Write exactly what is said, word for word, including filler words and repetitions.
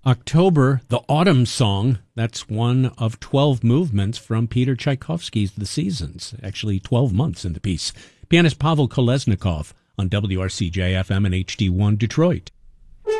October, the Autumn Song. That's one of twelve movements from Peter Tchaikovsky's The Seasons. Actually, twelve months in the piece. Pianist Pavel Kolesnikov on W R C J F M and H D one Detroit.